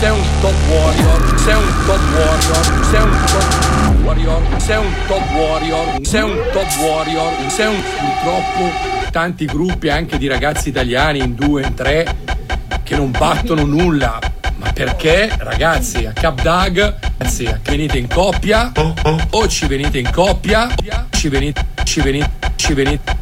sei un top warrior, sei un top warrior, sei un top warrior, sei un top warrior, sei un top warrior, sei un... Purtroppo tanti gruppi anche di ragazzi italiani in 2, in 3 che non battono nulla. Ma perché, ragazzi, a Cap Dag, ragazzi, venite in coppia o ci venite in coppia, ci venite